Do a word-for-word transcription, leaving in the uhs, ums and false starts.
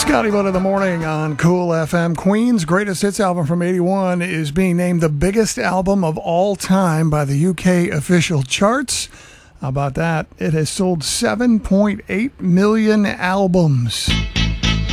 Scotty Bud in the morning on Cool F M. Queen's greatest hits album from eighty-one is being named the biggest album of all time by the U K official charts. How about that? It has sold seven point eight million albums.